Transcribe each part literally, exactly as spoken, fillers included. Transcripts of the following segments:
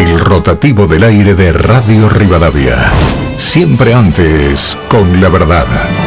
El rotativo del aire de Radio Rivadavia. Siempre antes, con la verdad.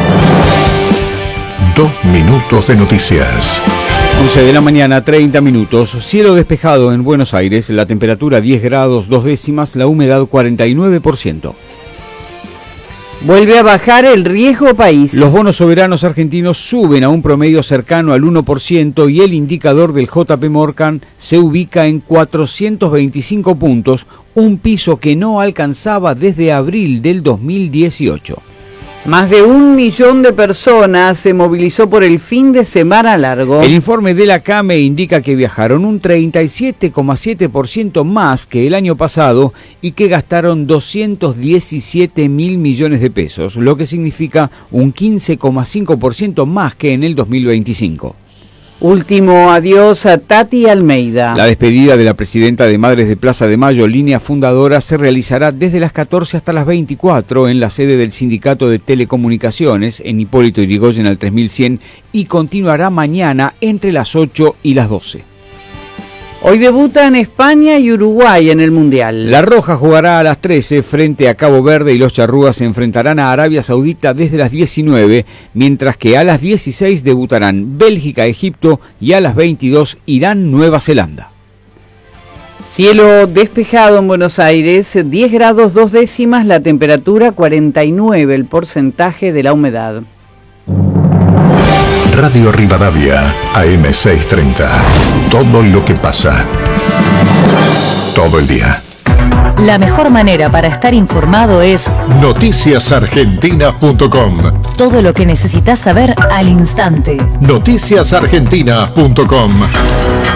Dos minutos de noticias. once de la mañana, treinta minutos. Cielo despejado en Buenos Aires. La temperatura diez grados dos décimas. La humedad cuarenta y nueve por ciento. Vuelve a bajar el riesgo país. Los bonos soberanos argentinos suben a un promedio cercano al uno por ciento y el indicador del J P Morgan se ubica en cuatrocientos veinticinco puntos, un piso que no alcanzaba desde abril del dos mil dieciocho. Más de un millón de personas se movilizó por el fin de semana largo. El informe de la C A M E indica que viajaron un treinta y siete coma siete por ciento más que el año pasado y que gastaron doscientos diecisiete mil millones de pesos, lo que significa un quince coma cinco por ciento más que en el dos mil veinticinco. Último adiós a Tati Almeida. La despedida de la presidenta de Madres de Plaza de Mayo, línea fundadora, se realizará desde las catorce hasta las veinticuatro en la sede del Sindicato de Telecomunicaciones, en Hipólito Yrigoyen al tres mil cien, y continuará mañana entre las ocho y las doce. Hoy debutan España y Uruguay en el Mundial. La Roja jugará a las trece frente a Cabo Verde y los charrúas se enfrentarán a Arabia Saudita desde las diecinueve, mientras que a las dieciséis debutarán Bélgica, Egipto y a las veintidós Irán, Nueva Zelanda. Cielo despejado en Buenos Aires, diez grados dos décimas, la temperatura cuarenta y nueve, el porcentaje de la humedad. Radio Rivadavia, A M seiscientos treinta. Todo lo que pasa. Todo el día. La mejor manera para estar informado es noticias argentinas punto com. Todo lo que necesitas saber al instante. noticias argentinas punto com.